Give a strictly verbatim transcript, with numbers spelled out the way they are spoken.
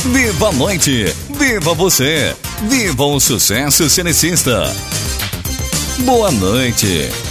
Viva a noite, viva você, viva o sucesso cenicista. Boa noite.